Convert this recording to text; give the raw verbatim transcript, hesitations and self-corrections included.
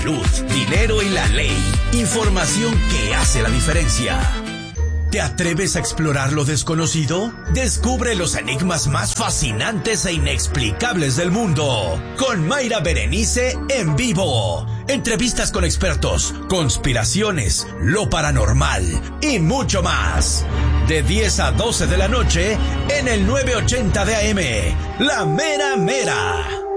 salud, dinero y la ley. Información que hace la diferencia. ¿Te atreves a explorar lo desconocido? Descubre los enigmas más fascinantes e inexplicables del mundo. Con Mayra Berenice en vivo. Entrevistas con expertos, conspiraciones, lo paranormal y mucho más. De diez a doce de la noche en el nueve ochenta de A M. La Mera Mera.